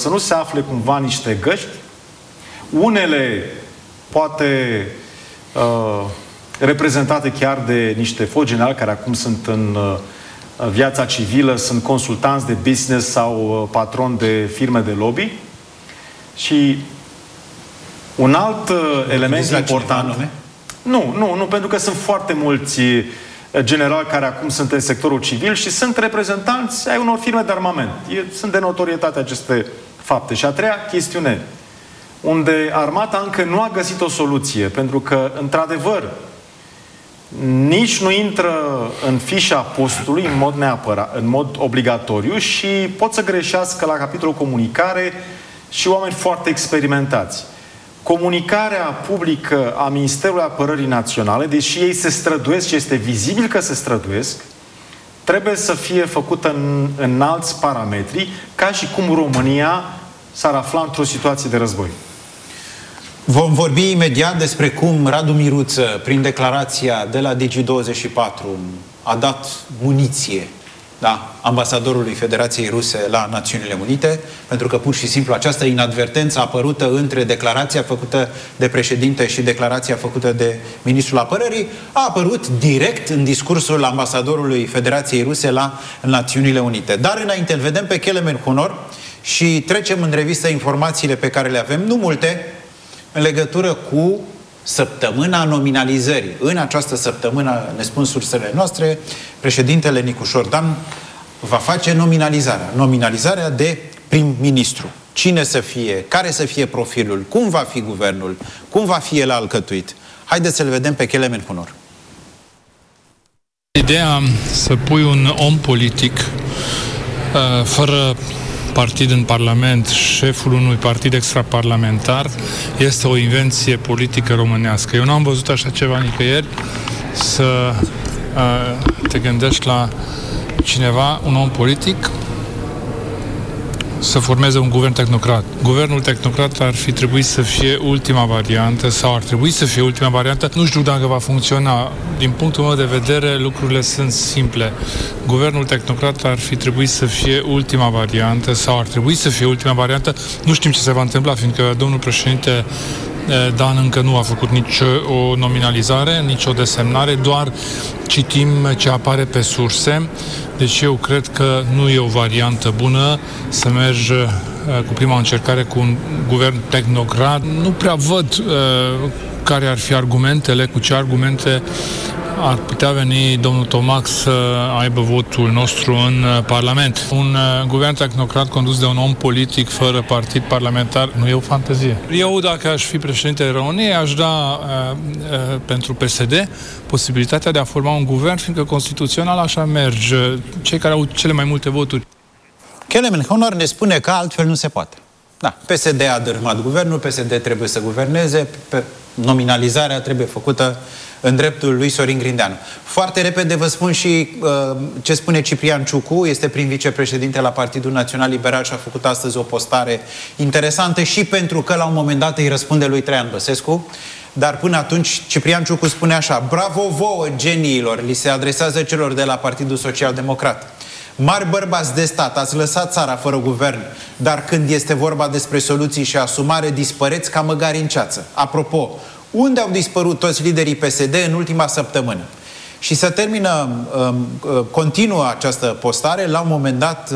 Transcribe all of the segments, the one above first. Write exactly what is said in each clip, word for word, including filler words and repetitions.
să nu se afle cumva niște găști, unele poate uh, reprezentate chiar de niște foști generali care acum sunt în uh, viața civilă, sunt consultanți de business sau uh, patroni de firme de lobby. Și un alt uh, element important... Nu, nu, nu, pentru că sunt foarte mulți generali care acum sunt în sectorul civil și sunt reprezentanți ai unor firme de armament. E, sunt de notorietate aceste fapte. Și a treia chestiune, unde armata încă nu a găsit o soluție, pentru că, într-adevăr, nici nu intră în fișa postului în mod neapărat, în mod obligatoriu și pot să greșească la capitolul comunicare și oameni foarte experimentați. Comunicarea publică a Ministerului Apărării Naționale, deși ei se străduiesc și este vizibil că se străduiesc, trebuie să fie făcută în, în alți parametri, ca și cum România s-ar afla într-o situație de război. Vom vorbi imediat despre cum Radu Miruță, prin declarația de la Digi douăzeci și patru, a dat muniție, da, ambasadorului Federației Ruse la Națiunile Unite, pentru că pur și simplu această inadvertență apărută între declarația făcută de președinte și declarația făcută de ministrul apărării a apărut direct în discursul ambasadorului Federației Ruse la Națiunile Unite. Dar înainte îl vedem pe Kelemen Hunor și trecem în revistă informațiile pe care le avem, nu multe, în legătură cu săptămâna nominalizării. În această săptămână, ne spun sursele noastre, președintele Nicușor Dan va face nominalizarea. Nominalizarea de prim-ministru. Cine să fie, care să fie profilul, cum va fi guvernul, cum va fi el alcătuit. Haideți să-l vedem pe Kelemen Hunor. Ideea să pui un om politic uh, fără partid în Parlament, șeful unui partid extraparlamentar, este o invenție politică românească. Eu nu am văzut așa ceva nicăieri, să uh, te gândești la cineva, un om politic, să formeze un guvern tehnocrat. Guvernul tehnocrat ar fi trebuit să fie ultima variantă sau ar trebui să fie ultima variantă. Nu știu dacă va funcționa. Din punctul meu de vedere, lucrurile sunt simple. Guvernul tehnocrat ar fi trebuit să fie ultima variantă sau ar trebui să fie ultima variantă. Nu știm ce se va întâmpla, fiindcă domnul președinte Dan încă nu a făcut nici o nominalizare, nici o desemnare, doar citim ce apare pe surse. Deci eu cred că nu e o variantă bună să mergi uh, cu prima încercare cu un guvern tehnocrat. Nu prea văd uh, care ar fi argumentele, cu ce argumente ar putea veni domnul Tomac să aibă votul nostru în uh, Parlament. Un uh, guvern tehnocrat condus de un om politic fără partid parlamentar nu e o fantezie. Eu, dacă aș fi președintele României, aș da uh, uh, pentru P S D posibilitatea de a forma un guvern, fiindcă constituțional așa merge. Cei care au cele mai multe voturi. Kelemen Hunor ne spune că altfel nu se poate. Da, P S D a dărâmat guvernul, P S D trebuie să guverneze, pe nominalizarea trebuie făcută în dreptul lui Sorin Grindeanu. Foarte repede vă spun și uh, ce spune Ciprian Ciucu, este prim vicepreședinte la Partidul Național Liberal și a făcut astăzi o postare interesantă și pentru că la un moment dat îi răspunde lui Traian Băsescu. Dar până atunci Ciprian Ciucu spune așa: bravo vouă, geniilor, li se adresează celor de la Partidul Social Democrat. Mari bărbați de stat, ați lăsat țara fără guvern, dar când este vorba despre soluții și asumare, dispăreți ca măgari în ceață. Apropo, unde au dispărut toți liderii P S D în ultima săptămână? Și să termină, continuă această postare, la un moment dat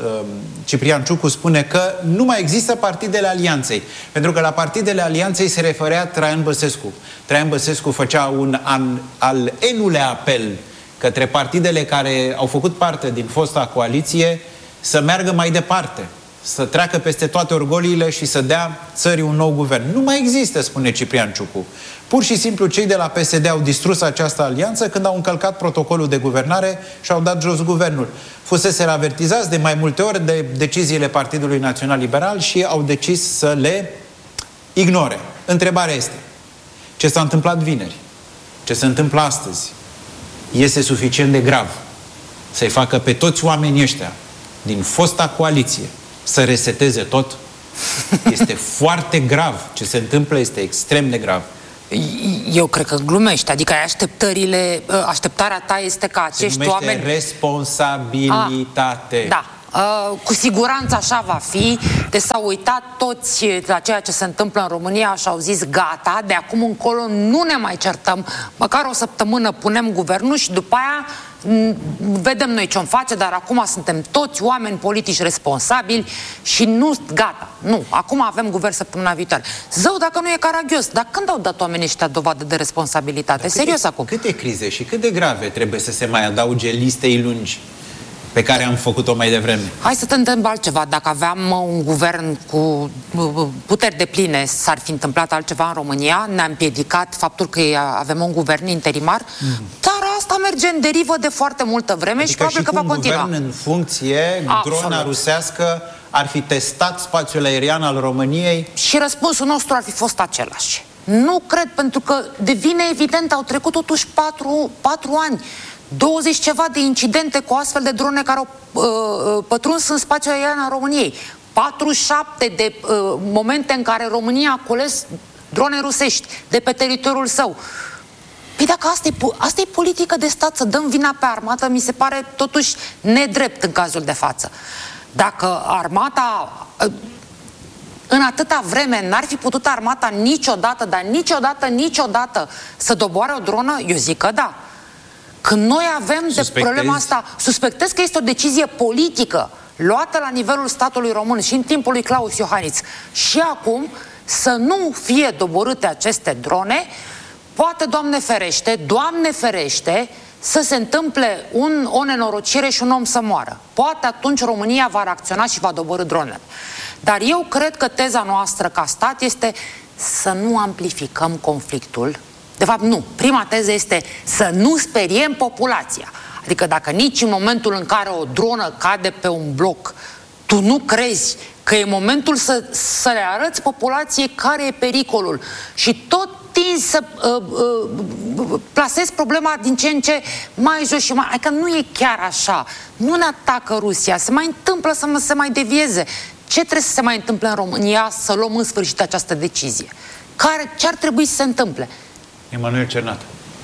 Ciprian Ciucu spune că nu mai există partidele alianței, pentru că la partidele alianței se referea Traian Băsescu. Traian Băsescu făcea un an, al enulea apel către partidele care au făcut parte din fosta coaliție să meargă mai departe, să treacă peste toate orgoliile și să dea țării un nou guvern. Nu mai există, spune Ciprian Ciucu. Pur și simplu cei de la P S D au distrus această alianță când au încălcat protocolul de guvernare și au dat jos guvernul. Fusese avertizați de mai multe ori de deciziile Partidului Național Liberal și au decis să le ignore. Întrebarea este: ce s-a întâmplat vineri? Ce se întâmplă astăzi? Este suficient de grav să-i facă pe toți oamenii ăștia din fosta coaliție să reseteze tot? Este foarte grav. Ce se întâmplă este extrem de grav. Eu cred că glumești. Adică așteptările, așteptarea ta este ca acești se oameni... responsabilitate. A, da. Uh, cu siguranță așa va fi. Deci s-au uitat toți la ceea ce se întâmplă în România și au zis gata, de acum încolo nu ne mai certăm, măcar o săptămână punem guvernul și după aia vedem noi ce-om face, dar acum suntem toți oameni politici responsabili și nu, gata, nu, acum avem guvern săptămâna viitoare. Zău, dacă nu e caragios, dar când au dat oamenii ăștia dovadă de responsabilitate? Dar serios câte, acum. Câte crize și cât de grave trebuie să se mai adauge listei lungi pe care am făcut-o mai devreme? Hai să te întreb altceva. Dacă aveam un guvern cu puteri de pline, s-ar fi întâmplat altceva în România? Ne-a împiedicat faptul că avem un guvern interimar? Mm. Dar asta merge în derivă de foarte multă vreme, adică și probabil și că va continua. Un guvern în funcție, Absolut. drona rusească ar fi testat spațiul aerian al României? Și răspunsul nostru ar fi fost același. Nu cred, pentru că devine evident, au trecut totuși patru, patru ani. douăzeci ceva de incidente cu astfel de drone care au uh, pătruns în spațiul aerian al României. patruzeci și șapte de uh, momente în care România a cules drone rusești de pe teritoriul său. Păi dacă asta e, asta e politică de stat, să dăm vina pe armată, mi se pare totuși nedrept în cazul de față. Dacă armata... Uh, în atâta vreme n-ar fi putut armata niciodată, dar niciodată, niciodată să doboare o dronă, eu zic că da. Când noi avem Suspectezi? de problema asta, suspectez că este o decizie politică luată la nivelul statului român și în timpul lui Claus Iohannis. Și acum să nu fie doborâte aceste drone, poate, Doamne ferește, Doamne ferește, să se întâmple un, o nenorocire și un om să moară. Poate atunci România va reacționa și va doborî dronele. Dar eu cred că teza noastră ca stat este să nu amplificăm conflictul. De fapt, nu. Prima teză este să nu speriem populația. Adică dacă nici în momentul în care o dronă cade pe un bloc, tu nu crezi că e momentul să, să le arăți populației care e pericolul și tot tinzi să uh, uh, plasezi problema din ce în ce mai jos și mai... Adică nu e chiar așa. Nu ne atacă Rusia. Se mai întâmplă să se mai devieze. Ce trebuie să se mai întâmple în România să luăm în sfârșit această decizie? Care, ce ar trebui să se întâmple? Emanuel Cernat.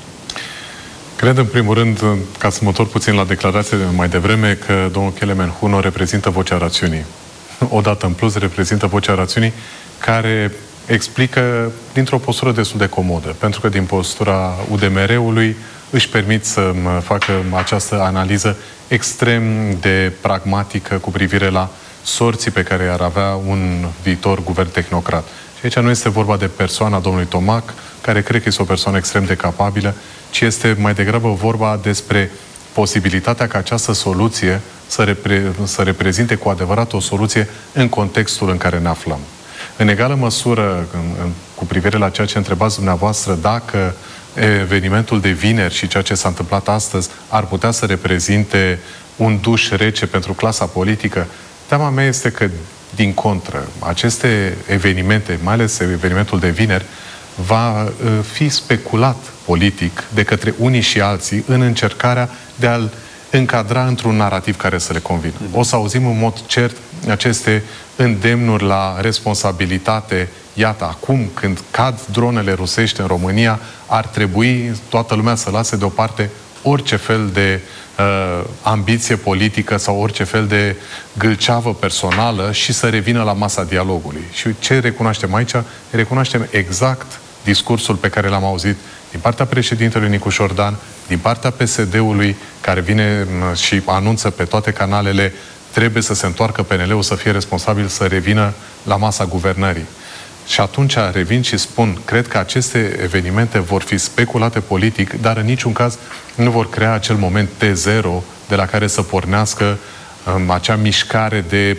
Cred, în primul rând, ca să mă întorc puțin la declarație de mai devreme, că domnul Kelemen Huno reprezintă vocea rațiunii. Odată în plus reprezintă vocea rațiunii, care explică dintr-o postură destul de comodă, pentru că din postura U D M R-ului își permit să facă această analiză extrem de pragmatică cu privire la sorții pe care ar avea un viitor guvern tehnocrat. Și aici nu este vorba de persoana domnului Tomac, care cred că este o persoană extrem de capabilă, ci este mai degrabă vorba despre posibilitatea ca această soluție să, repre- să reprezinte cu adevărat o soluție în contextul în care ne aflăm. În egală măsură, în, în, cu privire la ceea ce întrebați dumneavoastră, dacă evenimentul de vineri și ceea ce s-a întâmplat astăzi ar putea să reprezinte un duș rece pentru clasa politică, teama mea este că, din contră, aceste evenimente, mai ales evenimentul de vineri, va uh, fi speculat politic de către unii și alții în încercarea de a-l încadra într-un narativ care să le convină. O să auzim în mod cert aceste îndemnuri la responsabilitate. Iată, acum când cad dronele rusești în România, ar trebui toată lumea să lase deoparte orice fel de uh, ambiție politică sau orice fel de gâlceavă personală și să revină la masa dialogului. Și ce recunoaștem aici? Recunoaștem exact discursul pe care l-am auzit din partea președintelui Nicu Șordan, din partea P S D-ului, care vine și anunță pe toate canalele: trebuie să se întoarcă P N L-ul, să fie responsabil, să revină la masa guvernării. Și atunci revin și spun, cred că aceste evenimente vor fi speculate politic, dar în niciun caz nu vor crea acel moment T zero de la care să pornească um, acea mișcare de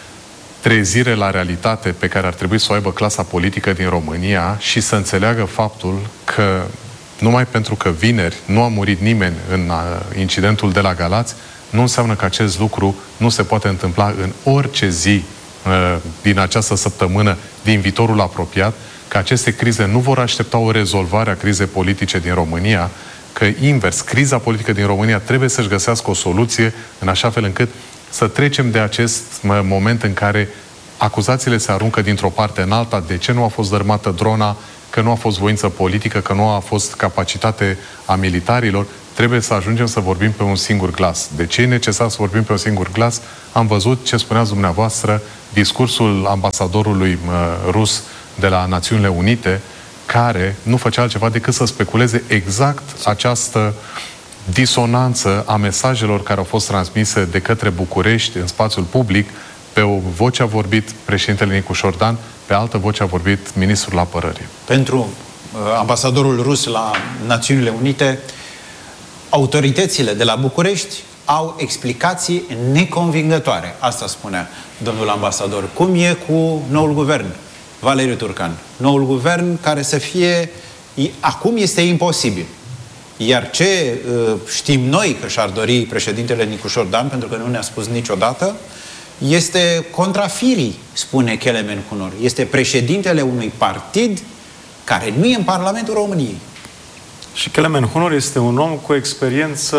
trezire la realitate pe care ar trebui să o aibă clasa politică din România și să înțeleagă faptul că numai pentru că vineri nu a murit nimeni în uh, incidentul de la Galați, nu înseamnă că acest lucru nu se poate întâmpla în orice zi uh, din această săptămână, din viitorul apropiat, că aceste crize nu vor aștepta o rezolvare a crizei politice din România, că invers, criza politică din România trebuie să-și găsească o soluție în așa fel încât să trecem de acest moment în care acuzațiile se aruncă dintr-o parte în alta, de ce nu a fost dărmată drona, că nu a fost voință politică, că nu a fost capacitate a militarilor. Trebuie să ajungem să vorbim pe un singur glas. De ce e necesar să vorbim pe un singur glas? Am văzut ce spuneați dumneavoastră, discursul ambasadorului uh, rus de la Națiunile Unite, care nu făcea altceva decât să speculeze exact această disonanță a mesajelor care au fost transmise de către București în spațiul public. Pe o voce a vorbit președintele Nicu Șordan, pe altă voce a vorbit ministrul apărării. Pentru uh, ambasadorul rus la Națiunile Unite, autoritățile de la București au explicații neconvingătoare. Asta spunea domnul ambasador. Cum e cu noul guvern, Valeriu Turcan? Noul guvern care să fie... Acum este imposibil. Iar ce uh, știm noi că și-ar dori președintele Nicu Șordan, pentru că nu ne-a spus niciodată, este contrafirii, spune Kelemen Hunor. Este președintele unui partid care nu e în Parlamentul României. Și Kelemen Hunor este un om cu experiență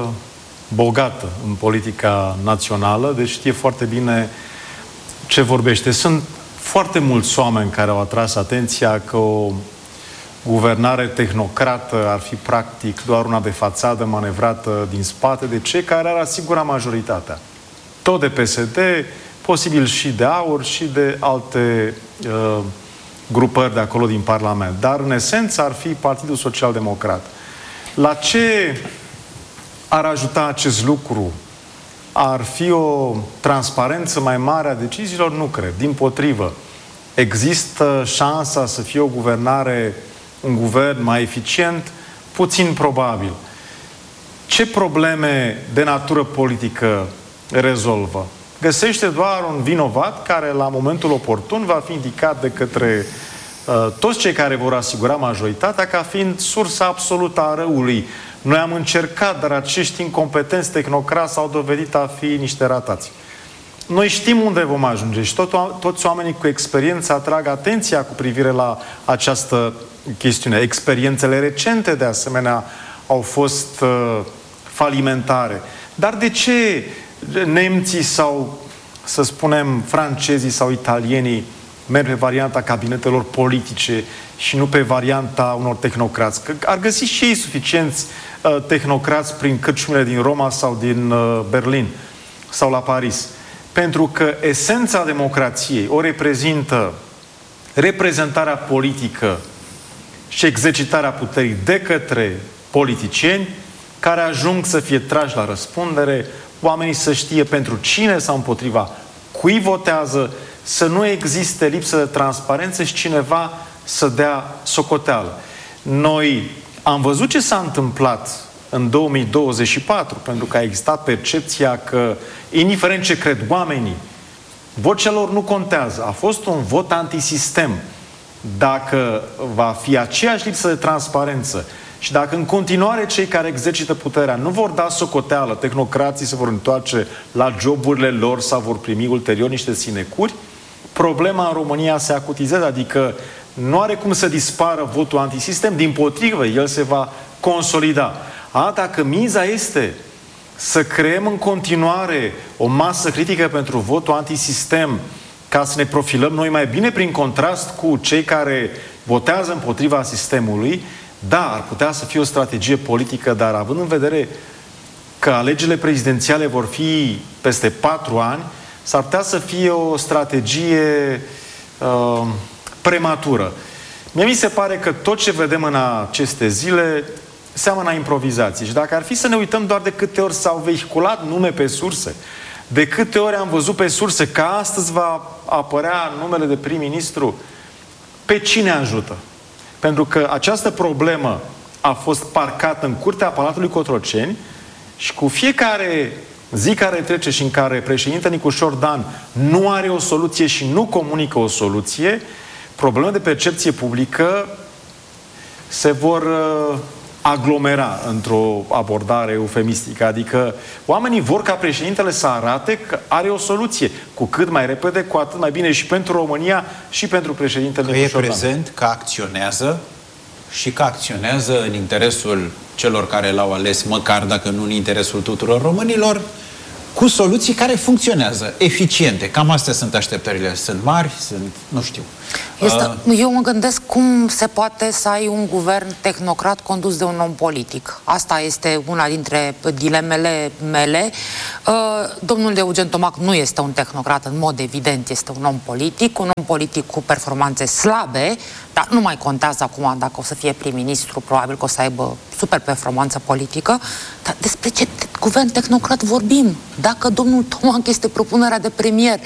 bogată în politica națională, deci știe foarte bine ce vorbește. Sunt foarte mulți oameni care au atras atenția că o guvernare tehnocrată ar fi practic doar una de fațadă manevrată din spate de cei care ar asigura majoritatea. Tot de P S D, posibil și de AUR și de alte uh, grupări de acolo din Parlament. Dar, în esență, ar fi Partidul Social Democrat. La ce ar ajuta acest lucru? Ar fi o transparență mai mare a deciziilor? Nu cred. Dimpotrivă, există șansa să fie o guvernare, un guvern mai eficient? Puțin probabil. Ce probleme de natură politică rezolvă? Găsește doar un vinovat care la momentul oportun va fi indicat de către uh, toți cei care vor asigura majoritatea ca fiind sursa absolută a răului. Noi am încercat, dar acești incompetenți tehnocrați s-au dovedit a fi niște ratați. Noi știm unde vom ajunge și tot, toți oamenii cu experiență atrag atenția cu privire la această chestiune. Experiențele recente, de asemenea, au fost uh, falimentare. Dar de ce nemții sau, să spunem, francezii sau italienii merg pe varianta cabinetelor politice și nu pe varianta unor tehnocrați? Că ar găsi și ei suficienți uh, tehnocrați prin cârciumile din Roma sau din uh, Berlin sau la Paris. Pentru că esența democrației o reprezintă reprezentarea politică și exercitarea puterii de către politicieni care ajung să fie trași la răspundere, oamenii să știe pentru cine sau împotriva cui votează, să nu existe lipsă de transparență și cineva să dea socoteală. Noi am văzut ce s-a întâmplat în două mii douăzeci și patru, pentru că a existat percepția că, indiferent ce cred oamenii, vocea lor nu contează. A fost un vot antisistem. Dacă va fi aceeași lipsă de transparență și dacă în continuare cei care exercită puterea nu vor da socoteală, tehnocrații se vor întoarce la joburile lor sau vor primi ulterior niște sinecuri, problema în România se acutizează, adică nu are cum să dispară votul antisistem, dimpotrivă, el se va consolida. A, dacă miza este să creăm în continuare o masă critică pentru votul antisistem, ca să ne profilăm noi mai bine prin contrast cu cei care votează împotriva sistemului, da, ar putea să fie o strategie politică, dar având în vedere că alegerile prezidențiale vor fi peste patru ani, s-ar putea să fie o strategie uh, prematură. Mie mi se pare că tot ce vedem în aceste zile seamănă improvizații. Și dacă ar fi să ne uităm doar de câte ori s-au vehiculat nume pe surse, de câte ori am văzut pe surse că astăzi va apărea numele de prim-ministru, pe cine ajută? Pentru că această problemă a fost parcată în curtea Palatului Cotroceni și cu fiecare zi care trece și în care președintele Nicu Șordan nu are o soluție și nu comunică o soluție, probleme de percepție publică se vor uh, aglomera într-o abordare eufemistică. Adică oamenii vor ca președintele să arate că are o soluție. Cu cât mai repede, cu atât mai bine și pentru România și pentru președintele Nicu Șordan. Că e prezent, că acționează și că acționează în interesul celor care l-au ales, măcar dacă nu în interesul tuturor românilor, cu soluții care funcționează, eficiente. Cam astea sunt așteptările. Sunt mari, sunt, nu știu. Este, uh, eu mă gândesc cum se poate să ai un guvern tehnocrat condus de un om politic. Asta este una dintre dilemele mele. Uh, domnul Eugen Tomac nu este un tehnocrat, în mod evident este un om politic, un om politic cu performanțe slabe, dar nu mai contează acum dacă o să fie prim-ministru, probabil că o să aibă super performanță politică. Dar despre ce guvern tehnocrat vorbim? Dacă domnul Tomac este propunerea de premier,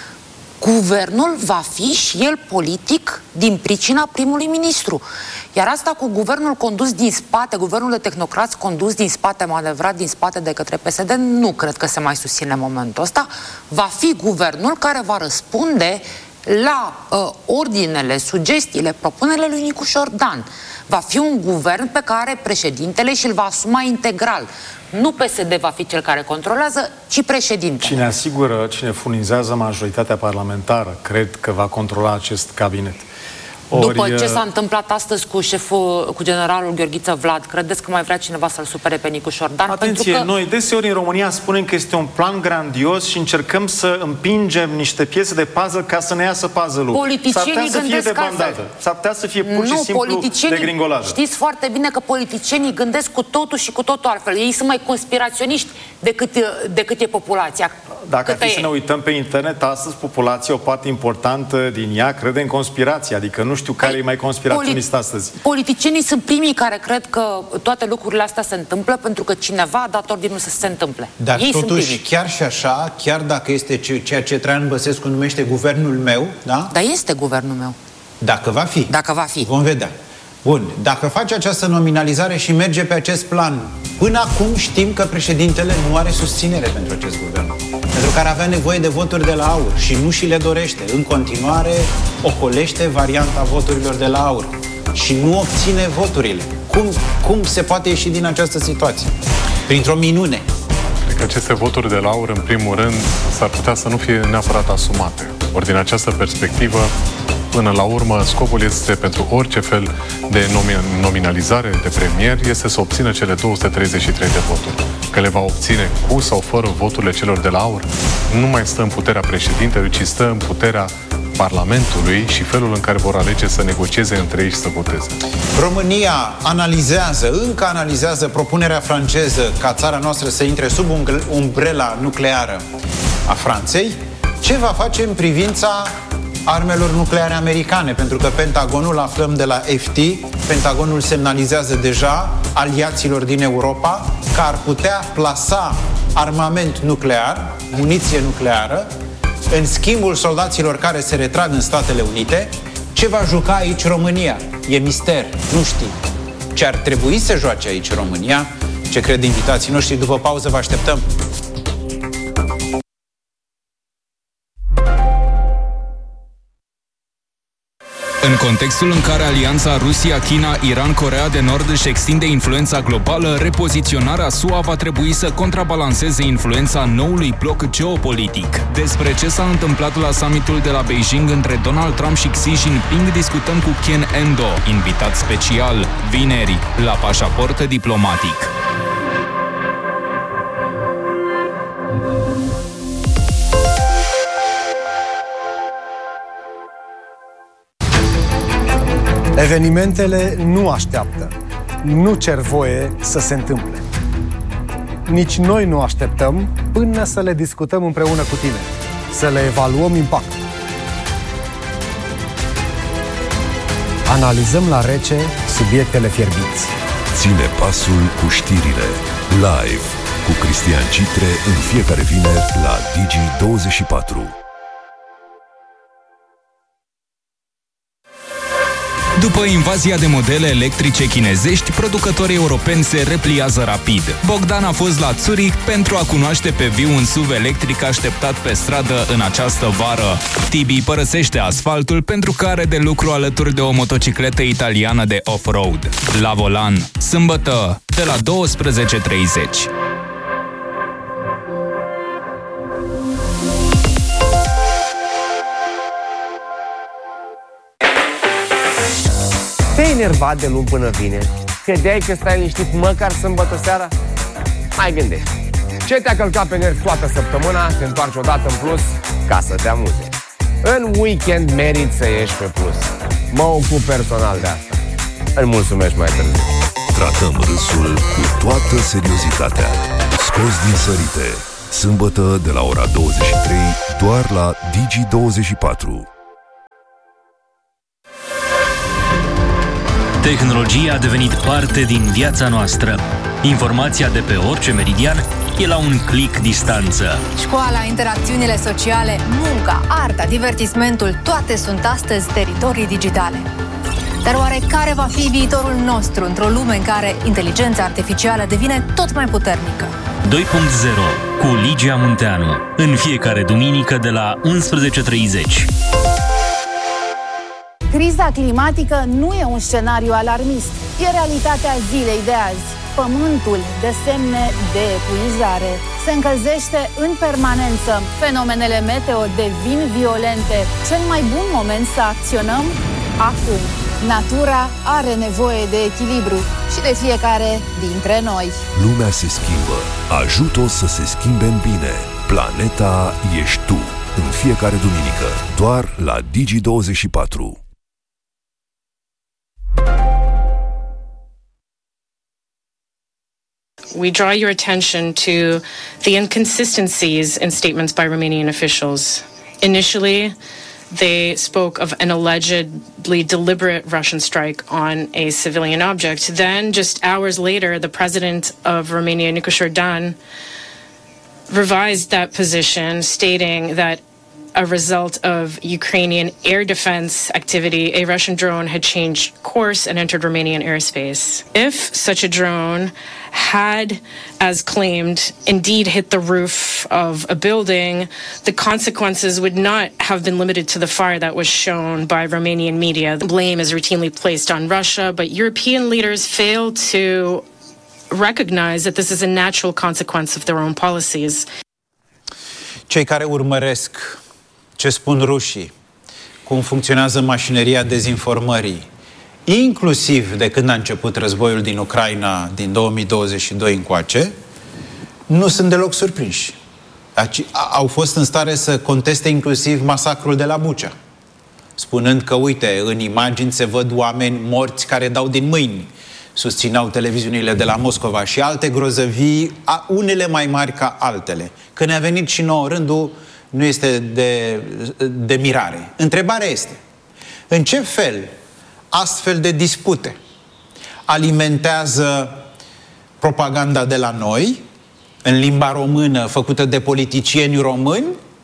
guvernul va fi și el politic din pricina primului ministru. Iar asta cu guvernul condus din spate, guvernul de tehnocrați condus din spate, manevrat din spate de către P S D, nu cred că se mai susține în momentul ăsta. Va fi guvernul care va răspunde la uh, ordinele, sugestiile, propunerile lui Nicușor Dan. Va fi un guvern pe care președintele și-l va asuma integral. Nu P S D va fi cel care controlează, ci președintele. Cine asigură, cine furnizează majoritatea parlamentară, cred că va controla acest cabinet. Ori, După ce s-a întâmplat astăzi cu șeful, cu generalul Gheorghiță Vlad, credeți că mai vrea cineva să-l supere pe Nicușor Dan? Atenție, pentru că... noi deseori în România spunem că este un plan grandios și încercăm să împingem niște piese de puzzle ca să ne iasă puzzle-ul. Politicienii S-ar putea să fie de gândesc bandadă. S-ar putea să fie pur și nu, simplu de gringoladă. Știți foarte bine că politicienii gândesc cu totul și cu totul altfel. Ei sunt mai conspiraționiști decât, decât e populația. Dacă ar fi e? să ne uităm pe internet, astăzi populația, o parte importantă din ea, crede în conspirație. Adică nu știu care Ai, e mai conspiraționist politi- astăzi. Politicienii sunt primii care cred că toate lucrurile astea se întâmplă pentru că cineva a dat ordinul să se întâmple. Dar Ei totuși, chiar și așa, chiar dacă este ceea ce Traian Băsescu numește guvernul meu, da? Dar este guvernul meu. Dacă va fi. Dacă va fi. Vom vedea. Bun, dacă face această nominalizare și merge pe acest plan, până acum știm că președintele nu are susținere pentru acest guvern. Pentru că ar avea nevoie de voturi de la AUR și nu și le dorește. În continuare, ocolește varianta voturilor de la AUR și nu obține voturile. Cum, cum se poate ieși din această situație? Printr-o minune. Cred că aceste voturi de la AUR, în primul rând, s-ar putea să nu fie neapărat asumate. Ori din această perspectivă, până la urmă, scopul este pentru orice fel de nominalizare de premier este să obțină cele două sute treizeci și trei de voturi. Că le va obține cu sau fără voturile celor de la AUR, nu mai stă în puterea președintelui, ci stă în puterea Parlamentului și felul în care vor alege să negocieze între ei și să voteze. România analizează, încă analizează propunerea franceză ca țara noastră să intre sub umbrela nucleară a Franței. Ce va face în privința armelor nucleare americane? Pentru că Pentagonul, aflăm de la F T, Pentagonul semnalizează deja aliaților din Europa că ar putea plasa armament nuclear, muniție nucleară, în schimbul soldaților care se retrag în Statele Unite. Ce va juca aici România? E mister, nu știm. Ce ar trebui să joace aici România? Ce cred invitații noștri? După pauză vă așteptăm. În contextul în care alianța Rusia, China, Iran, Coreea de Nord își extinde influența globală, repoziționarea S U A va trebui să contrabalanceze influența noului bloc geopolitic. Despre ce s-a întâmplat la summitul de la Beijing între Donald Trump și Xi Jinping discutăm cu Ken Endo, invitat special, vineri, la Pașaport Diplomatic. Evenimentele nu așteaptă, nu cer voie să se întâmple. Nici noi nu așteptăm până să le discutăm împreună cu tine, să le evaluăm impactul. Analizăm la rece subiectele fierbinți. Ține pasul cu știrile. Live cu Cristian Citre în fiecare vineri la Digi douăzeci și patru. După invazia de modele electrice chinezești, producătorii europeni se repliază rapid. Bogdan a fost la Zurich pentru a cunoaște pe viu un S U V electric așteptat pe stradă în această vară. Tibi părăsește asfaltul pentru că are de lucru alături de o motocicletă italiană de off-road. La volan, sâmbătă, de la douăsprezece treizeci. Te-ai enervat de luni până vineri? Credeai că stai liniștit măcar sâmbătă seara? Mai gândește. Ce te-a călcat pe nervi toată săptămâna, te întoarci o dată în plus ca să te amuze. În weekend merit să ieși pe plus. Mă ocup personal de asta. Îl mulțumesc mai târziu. Tratăm râsul cu toată seriozitatea. Scos din sărite. Sâmbătă de la ora douăzeci și trei, doar la Digi douăzeci și patru. Tehnologia a devenit parte din viața noastră. Informația de pe orice meridian e la un click distanță. Școala, interacțiunile sociale, munca, arta, divertismentul, toate sunt astăzi teritorii digitale. Dar oare care va fi viitorul nostru într-o lume în care inteligența artificială devine tot mai puternică? doi punct zero cu Ligia Munteanu. În fiecare duminică de la unsprezece și treizeci. Criza climatică nu e un scenariu alarmist. E realitatea zilei de azi. Pământul dă semne de epuizare. Se încălzește în permanență. Fenomenele meteo devin violente. Cel mai bun moment să acționăm? Acum. Natura are nevoie de echilibru și de fiecare dintre noi. Lumea se schimbă. Ajută-o să se schimbe în bine. Planeta ești tu. În fiecare duminică. Doar la Digi douăzeci și patru. We draw your attention to the inconsistencies in statements by Romanian officials. Initially, they spoke of an allegedly deliberate Russian strike on a civilian object. Then, just hours later, the president of Romania, Nicu Șordan, revised that position, stating that a result of Ukrainian air defense activity, a Russian drone had changed course and entered Romanian airspace. If such a drone had, as claimed, indeed hit the roof of a building, the consequences would not have been limited to the fire that was shown by Romanian media. The blame is routinely placed on Russia, but European leaders fail to recognize that this is a natural consequence of their own policies. Cei care urmăresc ce spun rușii, cum funcționează mașineria dezinformării, inclusiv de când a început războiul din Ucraina din două mii douăzeci și doi încoace, nu sunt deloc surprinși. Au fost în stare să conteste inclusiv masacrul de la Bucea, spunând că, uite, în imagini se văd oameni morți care dau din mâini, susțineau televiziunile de la Moscova, și alte grozăvii, unele mai mari ca altele. Când ne-a venit și nouă rândul, nu este de, de mirare. Întrebarea este, în ce fel astfel de dispute alimentează propaganda de la noi, în limba română, făcută de politicieni români,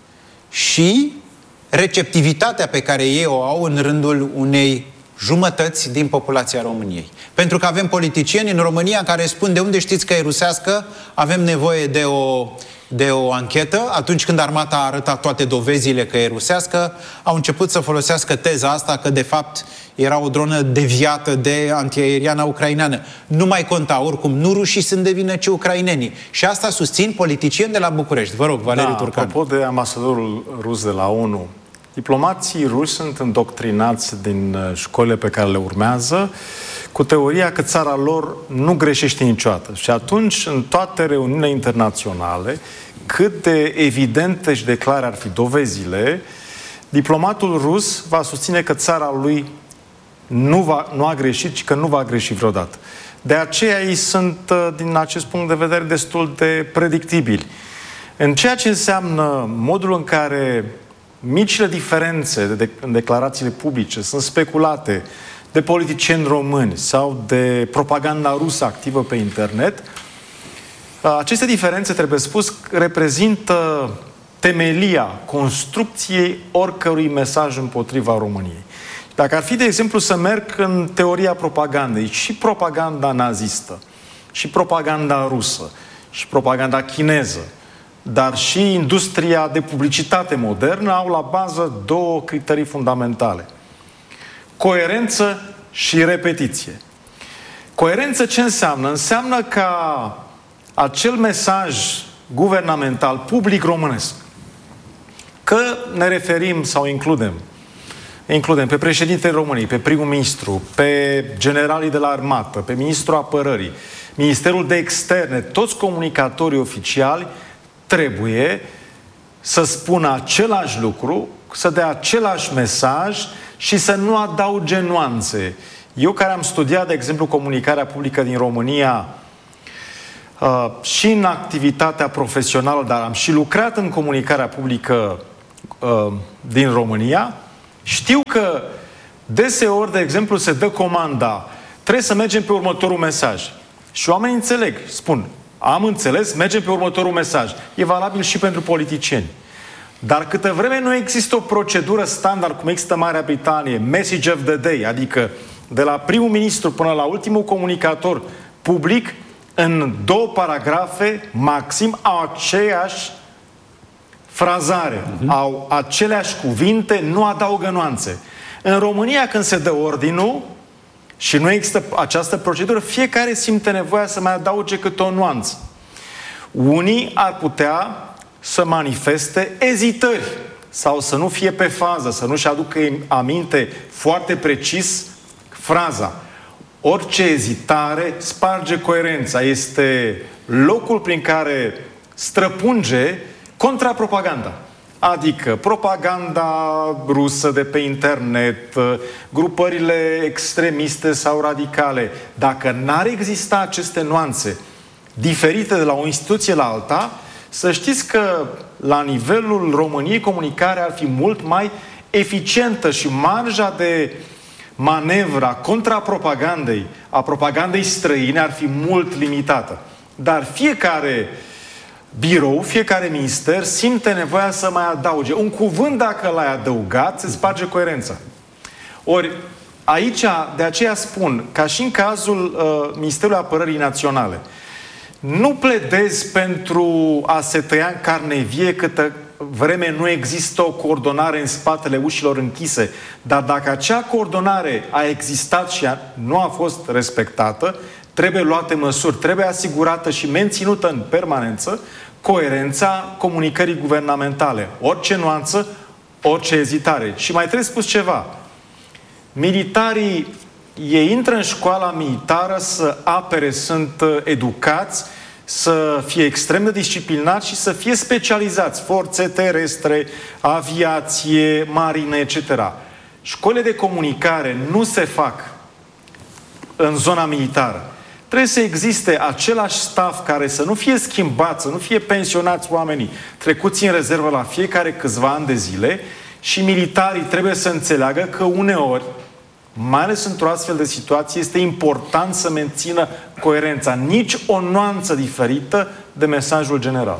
și receptivitatea pe care ei o au în rândul unei jumătăți din populația României. Pentru că avem politicieni în România care spun, de unde știți că e rusească, avem nevoie de o, de o anchetă. Atunci când armata a arătat toate dovezile că e rusească, au început să folosească teza asta că de fapt era o dronă deviată de antiaeriana ucraineană. Nu mai conta, oricum, nu rușii sunt de vină, ci ucrainenii. Și asta susțin politicieni de la București. Vă rog, Valeriu da, Turcan. Apropo de ambasadorul rus de la ONU, diplomații ruși sunt îndoctrinați din școlile pe care le urmează cu teoria că țara lor nu greșește niciodată. Și atunci, în toate reuniunile internaționale, cât de evidente își declară ar fi dovezile, diplomatul rus va susține că țara lui nu, va, nu a greșit și că nu va greși vreodată. De aceea ei sunt, din acest punct de vedere, destul de predictibili. În ceea ce înseamnă modul în care micile diferențe de, de, în declarațiile publice sunt speculate de politicieni români sau de propaganda rusă activă pe internet, aceste diferențe, trebuie spus, reprezintă temelia construcției oricărui mesaj împotriva României. Dacă ar fi, de exemplu, să merg în teoria propagandei, și propaganda nazistă, și propaganda rusă, și propaganda chineză, dar și industria de publicitate modernă au la bază două criterii fundamentale: coerență și repetiție. Coerență ce înseamnă? Înseamnă ca acel mesaj guvernamental, public românesc, că ne referim sau includem includem pe președintele României, pe primul ministru, pe generalii de la armată, pe ministrul apărării, Ministerul de Externe, toți comunicatorii oficiali trebuie să spună același lucru, să dea același mesaj și să nu adauge nuanțe. Eu care am studiat, de exemplu, comunicarea publică din România uh, și în activitatea profesională, dar am și lucrat în comunicarea publică uh, din România, știu că deseori, de exemplu, se dă comanda, trebuie să mergem pe următorul mesaj. Și oamenii înțeleg, spun, am înțeles, mergem pe următorul mesaj. E valabil și pentru politicieni. Dar câtă vreme nu există o procedură standard, cum există în Marea Britanie, message of the day, adică de la primul ministru până la ultimul comunicator public, în două paragrafe, maxim, au aceeași frazare, uh-huh. au aceleași cuvinte, nu adaugă nuanțe. În România, când se dă ordinul și nu există această procedură, fiecare simte nevoia să mai adauge câte o nuanță. Unii ar putea să manifeste ezitări sau să nu fie pe fază, să nu-și aducă aminte foarte precis fraza. Orice ezitare sparge coerența. Este locul prin care străpunge contrapropaganda. Adică propaganda rusă de pe internet, grupările extremiste sau radicale. Dacă n-ar exista aceste nuanțe diferite de la o instituție la alta, să știți că la nivelul României comunicarea ar fi mult mai eficientă și marja de manevra contrapropagandei, a propagandei străine, ar fi mult limitată. Dar fiecare birou, fiecare minister simte nevoia să mai adauge. Un cuvânt, dacă l-ai adăugat, se sparge coerența. Ori, aici, de aceea spun, ca și în cazul uh, Ministerului Apărării Naționale, nu pledez pentru a se tăia în carne vie câtă vreme nu există o coordonare în spatele ușilor închise. Dar dacă acea coordonare a existat și a, nu a fost respectată, trebuie luate măsuri, trebuie asigurată și menținută în permanență coerența comunicării guvernamentale. Orice nuanță, orice ezitare. Și mai trebuie spus ceva. Militarii, ei intră în școala militară să apere, sunt educați, să fie extrem de disciplinați și să fie specializați. Forțe terestre, aviație, marină, et cetera. Școlile de comunicare nu se fac în zona militară. Trebuie să existe același staff care să nu fie schimbat, să nu fie pensionați oamenii trecuți în rezervă la fiecare câțiva ani de zile și militarii trebuie să înțeleagă că uneori, mai ales într-o astfel de situație, este important să mențină coerența. Nici o nuanță diferită de mesajul general.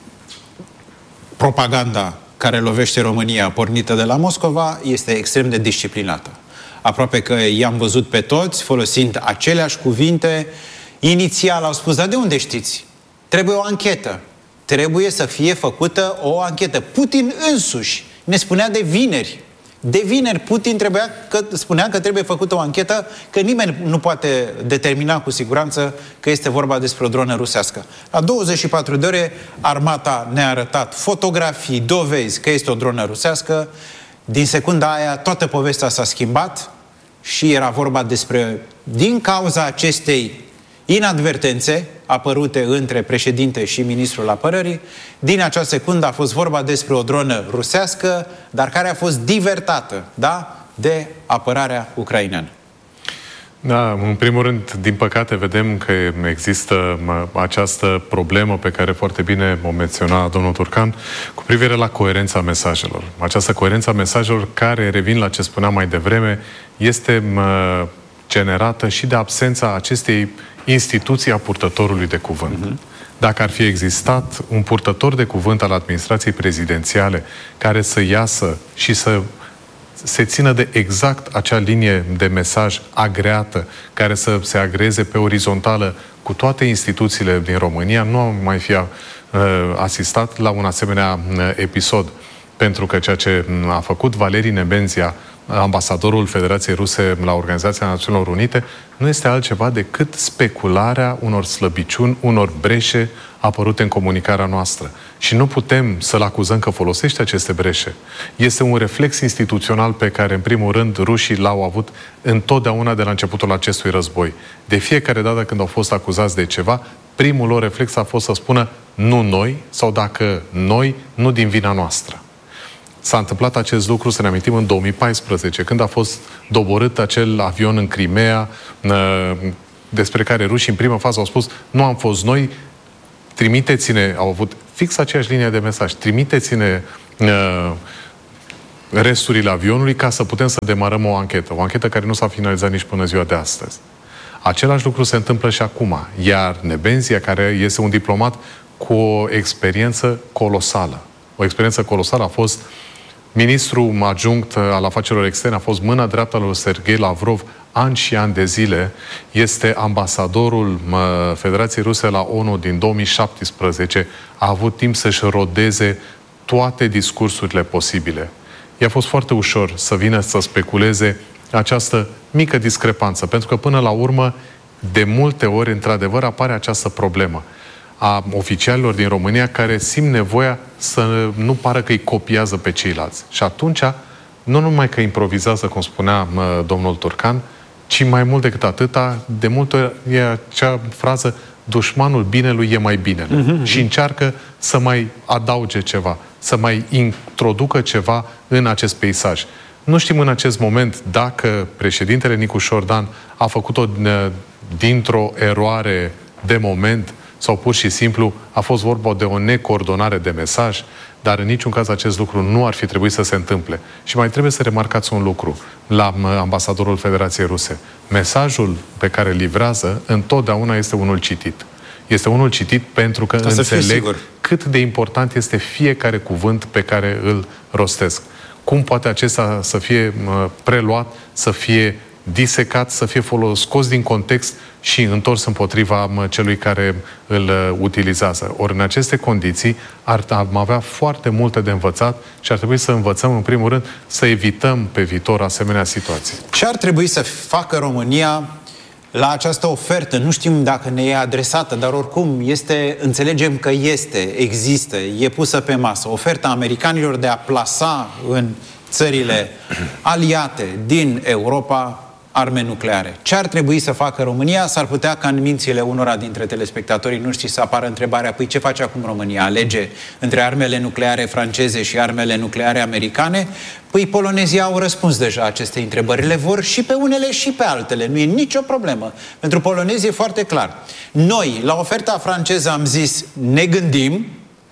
Propaganda care lovește România, pornită de la Moscova, este extrem de disciplinată. Aproape că i-am văzut pe toți folosind aceleași cuvinte. Inițial au spus, dar de unde știți? Trebuie o anchetă. Trebuie să fie făcută o anchetă. Putin însuși ne spunea de vineri. De vineri Putin trebuia că, spunea că trebuie făcută o anchetă, că nimeni nu poate determina cu siguranță că este vorba despre o dronă rusească. La douăzeci și patru de ore armata ne-a arătat fotografii, dovezi că este o dronă rusească. Din secunda aia toată povestea s-a schimbat și era vorba despre, din cauza acestei inadvertențe apărute între președinte și ministrul apărării, din acea secundă a fost vorba despre o dronă rusească, dar care a fost divertată, da, de apărarea ucraineană. Da, în primul rând, din păcate, vedem că există această problemă pe care foarte bine o menționa domnul Turcan cu privire la coerența mesajelor. Această coerență a mesajelor care, revin la ce spuneam mai devreme, este generată și de absența acestei instituții a purtătorului de cuvânt. Uh-huh. Dacă ar fi existat un purtător de cuvânt al administrației prezidențiale care să iasă și să se țină de exact acea linie de mesaj agreată, care să se agreze pe orizontală cu toate instituțiile din România, nu am mai fi uh, asistat la un asemenea uh, episod. Pentru că ceea ce a făcut Valerii Nebenzia, ambasadorul Federației Ruse la Organizația Națiunilor Unite, nu este altceva decât specularea unor slăbiciuni, unor breșe apărute în comunicarea noastră. Și nu putem să-l acuzăm că folosește aceste breșe. Este un reflex instituțional pe care, în primul rând, rușii l-au avut întotdeauna de la începutul acestui război. De fiecare dată când au fost acuzați de ceva, primul lor reflex a fost să spună nu noi, sau dacă noi, nu din vina noastră. S-a întâmplat acest lucru, să ne amintim, în două mii paisprezece, când a fost doborât acel avion în Crimea, despre care rușii în primă fază au spus nu am fost noi, trimiteți-ne, au avut fix aceeași linie de mesaj, trimiteți-ne uh, resturile avionului ca să putem să demarăm o anchetă. O anchetă care nu s-a finalizat nici până ziua de astăzi. Același lucru se întâmplă și acum. Iar Nebenzia, care este un diplomat cu o experiență colosală. O experiență colosală, a fost ministru adjunct al afacerilor externe, a fost mâna dreaptă al lui Sergei Lavrov ani și ani de zile, este ambasadorul Federației Ruse la ONU din două mii șaptesprezece, a avut timp să-și rodeze toate discursurile posibile. I-a fost foarte ușor să vină să speculeze această mică discrepanță, pentru că până la urmă, de multe ori, într-adevăr, apare această problemă a oficialilor din România care simt nevoia să nu pară că îi copiază pe ceilalți. Și atunci, nu numai că improvizează, cum spunea mă, domnul Turcan, ci mai mult decât atâta, de multe ori e acea frază, dușmanul binelui e mai bine. Mm-hmm. Și încearcă să mai adauge ceva, să mai introducă ceva în acest peisaj. Nu știm în acest moment dacă președintele Nicu Șordan a făcut-o dintr-o eroare de moment sau pur și simplu a fost vorba de o necoordonare de mesaj, dar în niciun caz acest lucru nu ar fi trebuit să se întâmple. Și mai trebuie să remarcați un lucru la ambasadorul Federației Ruse. Mesajul pe care îl livrează întotdeauna este unul citit. Este unul citit pentru că înțeleg cât de important este fiecare cuvânt pe care îl rostesc. Cum poate acesta să fie preluat, să fie disecat, să fie folos, scos din context și întors împotriva celui care îl utilizează. Ori în aceste condiții ar am avea foarte multe de învățat și ar trebui să învățăm, în primul rând, să evităm pe viitor asemenea situații. Ce ar trebui să facă România la această ofertă? Nu știm dacă ne e adresată, dar oricum este, înțelegem că este, există, e pusă pe masă. Oferta americanilor de a plasa în țările aliate din Europa arme nucleare. Ce ar trebui să facă România? S-ar putea ca în mințile unora dintre telespectatorii noștri să apară întrebarea, păi ce face acum România? Alege între armele nucleare franceze și armele nucleare americane? Păi polonezii au răspuns deja aceste întrebări. Le vor și pe unele și pe altele. Nu e nicio problemă. Pentru polonezi e foarte clar. Noi, la oferta franceză am zis, ne gândim.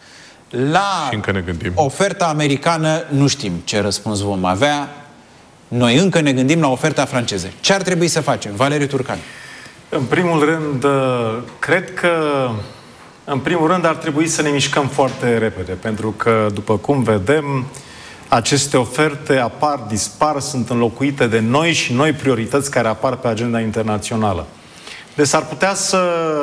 La și încă ne gândim. Oferta americană nu știm ce răspuns vom avea. Noi încă ne gândim la oferta franceză. Ce ar trebui să facem? Valeriu Turcan. În primul rând, cred că în primul rând ar trebui să ne mișcăm foarte repede, pentru că, după cum vedem, aceste oferte apar, dispar, sunt înlocuite de noi și noi priorități care apar pe agenda internațională. Deci s-ar putea să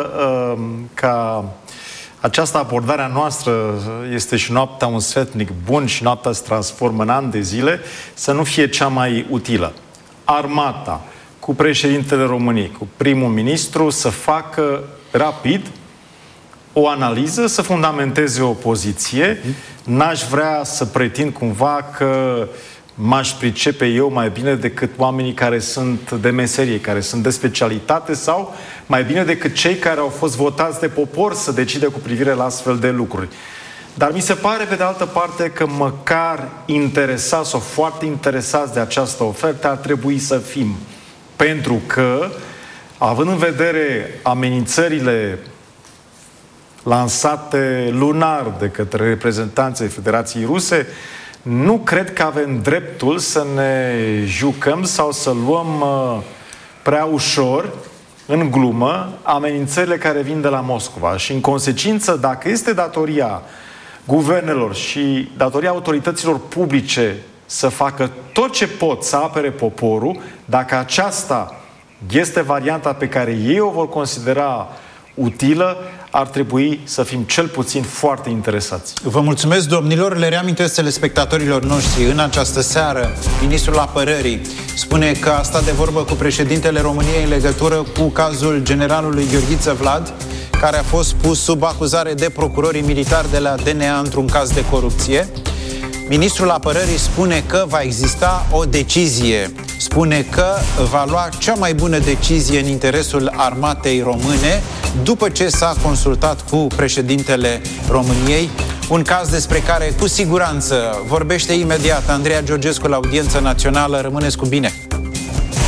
ca această abordare a noastră este și noaptea un sfetnic bun și noaptea se transformă în ani de zile, să nu fie cea mai utilă. Armata, cu președintele României, cu primul ministru, să facă rapid o analiză, să fundamenteze o poziție. N-aș vrea să pretind cumva că m-aș pricepe eu mai bine decât oamenii care sunt de meserie, care sunt de specialitate sau mai bine decât cei care au fost votați de popor să decide cu privire la astfel de lucruri. Dar mi se pare, pe de altă parte, că măcar interesați sau foarte interesați de această ofertă ar trebui să fim. Pentru că, având în vedere amenințările lansate lunar de către reprezentanții Federației Ruse, nu cred că avem dreptul să ne jucăm sau să luăm uh, prea ușor, în glumă, amenințările care vin de la Moscova. Și în consecință, dacă este datoria guvernelor și datoria autorităților publice să facă tot ce pot să apere poporul, dacă aceasta este varianta pe care ei o vor considera utilă, ar trebui să fim cel puțin foarte interesați. Vă mulțumesc, domnilor. Le reamintesc telespectatorilor noștri, în această seară, ministrul apărării spune că a stat de vorbă cu președintele României în legătură cu cazul generalului Gheorghiță Vlad, care a fost pus sub acuzare de procurorii militari de la D N A într-un caz de corupție. Ministrul Apărării spune că va exista o decizie. Spune că va lua cea mai bună decizie în interesul armatei române după ce s-a consultat cu președintele României. Un caz despre care, cu siguranță, vorbește imediat Andreea Georgescu la Audiența Națională. Rămâneți cu bine!